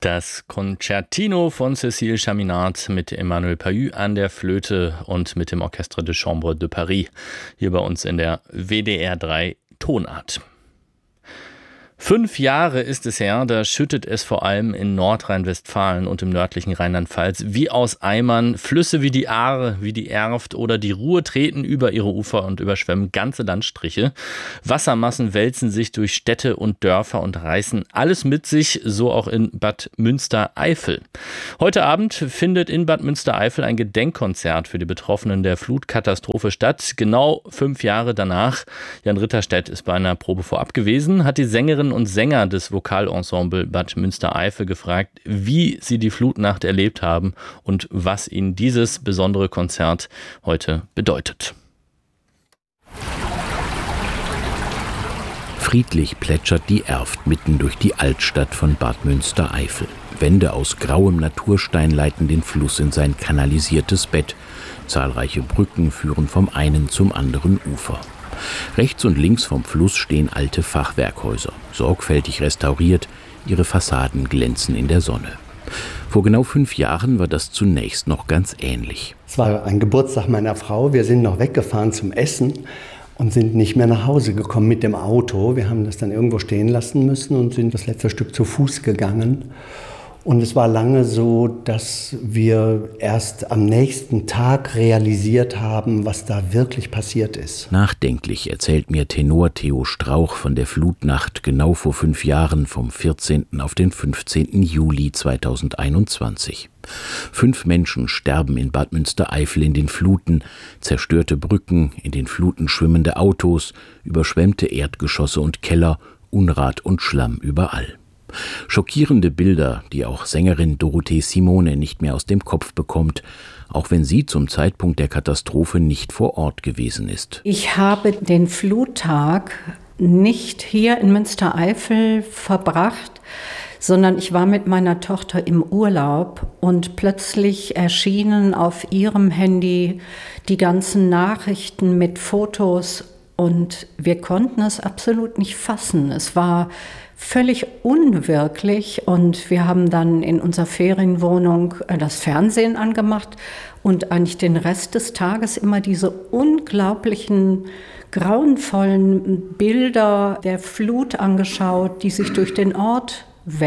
Das Concertino von Cécile Chaminade mit Emmanuel Pahud an der Flöte und mit dem Orchestre de Chambre de Paris hier bei uns in der WDR 3 Tonart. 5 Jahre ist es her, da schüttet es vor allem in Nordrhein-Westfalen und im nördlichen Rheinland-Pfalz wie aus Eimern. Flüsse wie die Aare, wie die Erft oder die Ruhr treten über ihre Ufer und überschwemmen ganze Landstriche. Wassermassen wälzen sich durch Städte und Dörfer und reißen alles mit sich, so auch in Bad Münstereifel. Heute Abend findet in Bad Münstereifel ein Gedenkkonzert für die Betroffenen der Flutkatastrophe statt. Genau 5 Jahre danach. Jan Ritterstedt ist bei einer Probe vorab gewesen, hat die Sängerinnen und Sänger des Vokalensemble Bad Münstereifel gefragt, wie sie die Flutnacht erlebt haben und was ihnen dieses besondere Konzert heute bedeutet. Friedlich plätschert die Erft mitten durch die Altstadt von Bad Münstereifel. Wände aus grauem Naturstein leiten den Fluss in sein kanalisiertes Bett. Zahlreiche Brücken führen vom einen zum anderen Ufer. Rechts und links vom Fluss stehen alte Fachwerkhäuser, sorgfältig restauriert, ihre Fassaden glänzen in der Sonne. Vor genau 5 Jahren war das zunächst noch ganz ähnlich. Es war ein Geburtstag meiner Frau, wir sind noch weggefahren zum Essen und sind nicht mehr nach Hause gekommen mit dem Auto. Wir haben das dann irgendwo stehen lassen müssen und sind das letzte Stück zu Fuß gegangen. Und es war lange so, dass wir erst am nächsten Tag realisiert haben, was da wirklich passiert ist. Nachdenklich erzählt mir Tenor Theo Strauch von der Flutnacht genau vor 5 Jahren vom 14. auf den 15. Juli 2021. 5 Menschen sterben in Bad Münstereifel in den Fluten, zerstörte Brücken, in den Fluten schwimmende Autos, überschwemmte Erdgeschosse und Keller, Unrat und Schlamm überall. Schockierende Bilder, die auch Sängerin Dorothee Simone nicht mehr aus dem Kopf bekommt, auch wenn sie zum Zeitpunkt der Katastrophe nicht vor Ort gewesen ist. Ich habe den Fluttag nicht hier in Münstereifel verbracht, sondern ich war mit meiner Tochter im Urlaub und plötzlich erschienen auf ihrem Handy die ganzen Nachrichten mit Fotos und wir konnten es absolut nicht fassen. Es war völlig unwirklich und wir haben dann in unserer Ferienwohnung das Fernsehen angemacht und eigentlich den Rest des Tages immer diese unglaublichen, grauenvollen Bilder der Flut angeschaut, die sich durch den Ort